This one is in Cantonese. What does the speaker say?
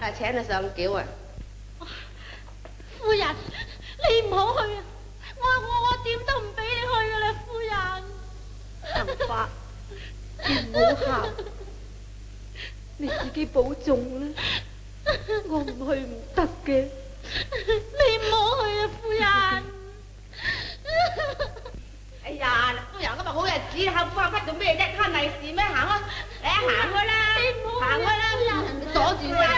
請你上轎啊！ 夫人，你唔好去啊！我點都唔俾你去噶啦，夫人。 杏花，你唔好喊，你自己保重啦。我唔去唔得嘅。 你唔好去啊，夫人。 哎呀，夫人今日好日子，喊苦喊忽做咩啫？貪利是咩？行啊！你行開啦，行開啦！阻住我